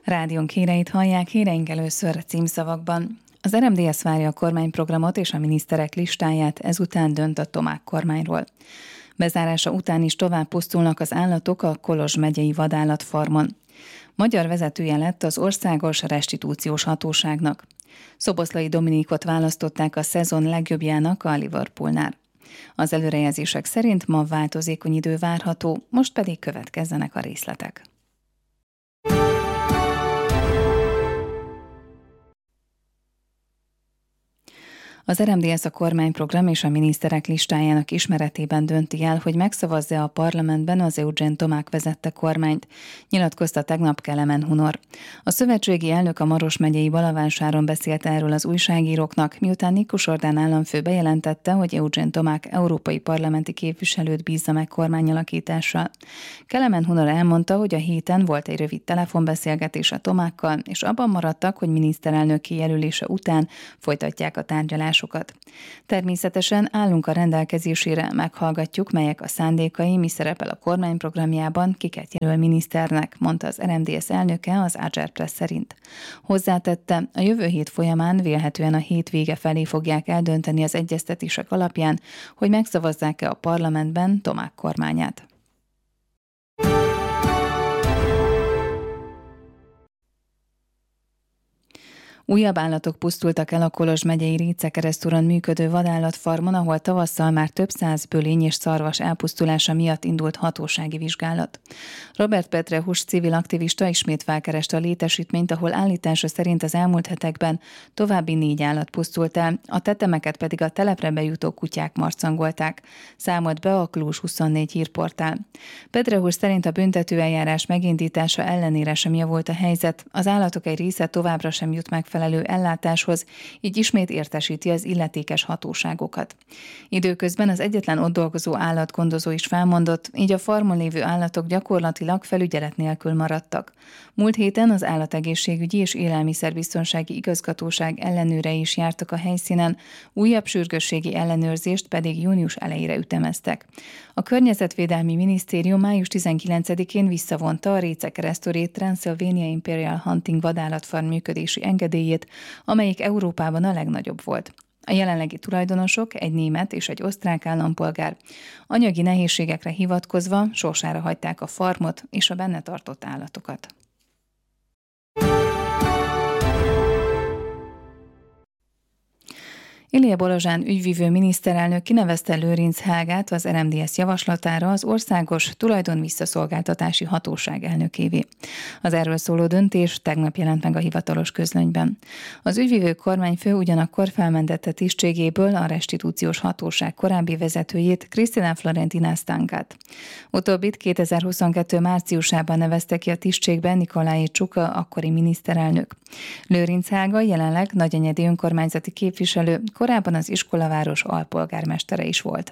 Rádiónk híreit hallják, híreink először címszavakban. Az RMDSZ várja a kormányprogramot és a miniszterek listáját, ezután dönt a Tomák kormányról. Bezárása után is tovább pusztulnak az állatok a Kolozs megyei vadállatfarmon. Magyar vezetője lett az Országos Restitúciós Hatóságnak. Szoboszlai Dominikot választották a szezon legjobbjának a Liverpoolnál. Az előrejelzések szerint ma változékony idő várható, most pedig következzenek a részletek. Az RMDSZ a kormányprogram és a miniszterek listájának ismeretében dönti el, hogy megszavazza a parlamentben az Eugen Tomák vezette kormányt, nyilatkozta tegnap Kelemen Hunor. A szövetségi elnök a Maros megyei Balavásáron beszélt erről az újságíróknak, miután Nikus Orbán államfő bejelentette, hogy Eugen Tomák európai parlamenti képviselőt bízza meg kormányalakítással. Kelemen Hunor elmondta, hogy a héten volt egy rövid telefonbeszélgetés a Tomákkal, és abban maradtak, hogy miniszterelnöki jelölése után folytatják a tárgyalásokat. Természetesen állunk a rendelkezésére, meghallgatjuk, melyek a szándékai, mi szerepel a kormányprogramjában, kiket jelöl miniszternek, mondta az RMDSZ elnöke az Ager Press szerint. Hozzátette, a jövő hét folyamán vélhetően a hét vége felé fogják eldönteni az egyeztetések alapján, hogy megszavazzák-e a parlamentben Tomák kormányát. Újabb állatok pusztultak el a Kolozs megyei Récekeresztúron működő vadállatfarmon, ahol tavasszal már több száz bölény és szarvas elpusztulása miatt indult hatósági vizsgálat. Robert Petrehus civil aktivista ismét felkereste a létesítményt, ahol állítása szerint az elmúlt hetekben további 4 állat pusztult el, a tetemeket pedig a telepre bejutó kutyák marcangolták, számolt be a Klúzs 24 hírportál. Petrehus szerint a büntetőeljárás megindítása ellenére sem javult a helyzet, az állatok egy része továbbra sem jut megfelelő ellátáshoz, így ismét értesíti az illetékes hatóságokat. Időközben az egyetlen ott dolgozó állatgondozó is felmondott, így a farmon lévő állatok gyakorlatilag felügyelet nélkül maradtak. Múlt héten az Állategészségügyi és Élelmiszerbiztonsági Igazgatóság ellenőrei is jártak a helyszínen, újabb sürgősségi ellenőrzést pedig június elejére ütemeztek. A Környezetvédelmi Minisztérium május 19-én visszavonta a Récekeresztúri Transylvania Imperial Hunting vadállatfarm működési engedélyét, amelyik Európában a legnagyobb volt. A jelenlegi tulajdonosok, egy német és egy osztrák állampolgár, anyagi nehézségekre hivatkozva sorsára hagyták a farmot és a benne tartott állatokat. Ilie Bolozsán ügyvívő miniszterelnök kinevezte Lőrinc Helgát az RMDSZ javaslatára az Országos Tulajdonvisszaszolgáltatási Hatóság elnökévé. Az erről szóló döntés tegnap jelent meg a hivatalos közlönyben. Az ügyvívő kormányfő ugyanakkor felmentette tisztségéből a Restitúciós Hatóság korábbi vezetőjét, Cristina Florentina Stankát. Utóbbit 2022. márciusában nevezte ki a tisztségben Nikolai Csuka, akkori miniszterelnök. Lőrinc Helga jelenleg Nagyenyedi önkormányzati képviselő, korábban az Iskolaváros alpolgármestere is volt.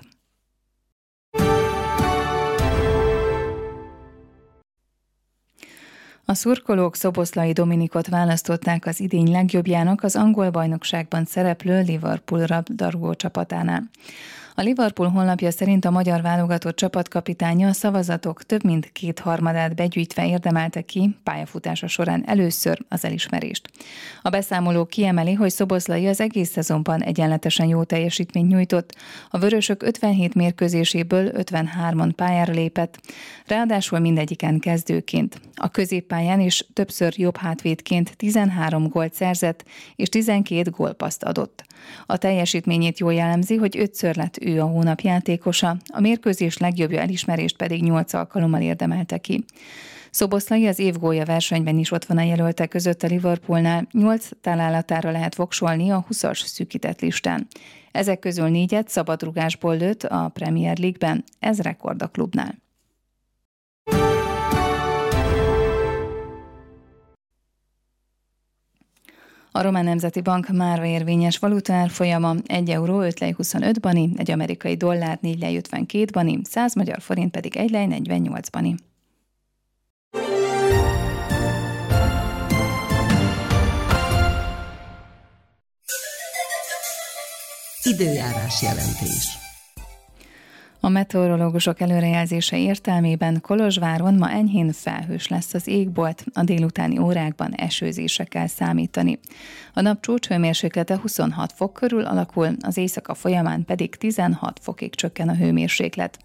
A szurkolók Szoboszlai Dominikot választották az idény legjobbjának az angol bajnokságban szereplő Liverpool labdarúgó csapatánál. A Liverpool honlapja szerint a magyar válogatott csapatkapitánya a szavazatok több mint 2/3 begyűjtve érdemelte ki pályafutása során először az elismerést. A beszámoló kiemeli, hogy Szoboszlai az egész szezonban egyenletesen jó teljesítményt nyújtott, a vörösök 57 mérkőzéséből 53-on pályára lépett, ráadásul mindegyiken kezdőként. A középpályán is többször jobb hátvédként 13 gólt szerzett és 12 gólpasszt adott. A teljesítményét jól jellemzi, hogy 5-ször lett ő a hónap játékosa, a mérkőzés legjobbja elismerést pedig 8 alkalommal érdemelte ki. Szoboszlai az év gólja versenyben is ott van a jelöltek között a Liverpoolnál, 8 találatára lehet voksolni a 20-as szűkített listán. Ezek közül 4-et szabadrugásból lőtt a Premier League-ben, ez rekord a klubnál. A Román Nemzeti Bank márva érvényes valutaárfolyama 1 euró 5 lej 25 bani, egy amerikai dollár 4 lej 52 bani, 100 magyar forint pedig 1 lej 48 bani. Időjárás jelentés. A meteorológusok előrejelzése értelmében Kolozsváron ma enyhén felhős lesz az égbolt, a délutáni órákban esőzésre kell számítani. A nap csúcshőmérséklete 26 fok körül alakul, az éjszaka folyamán pedig 16 fokig csökken a hőmérséklet.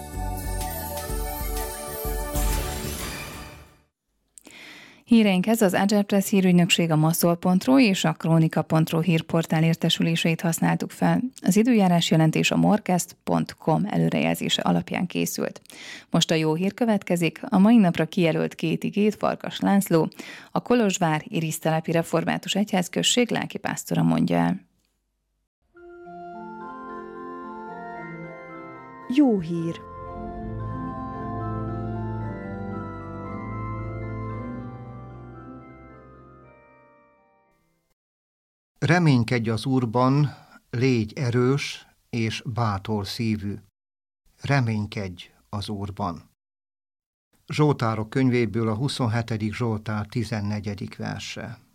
Híreink ez az Agile Press hírügynökség, a Maszol.ro és a Kronika.ro hírportál értesüléseit használtuk fel. Az időjárás jelentés a morkest.com előrejelzése alapján készült. Most a jó hír következik, a mai napra kijelölt 2 igét Farkas László, a Kolozsvár-Irisztelepi Református Egyházközség lelkipásztora mondja el. Jó hír. Reménykedj az Úrban, légy erős és bátor szívű. Reménykedj az Úrban. Zsoltárok könyvéből a 27. Zsoltár 14. verse.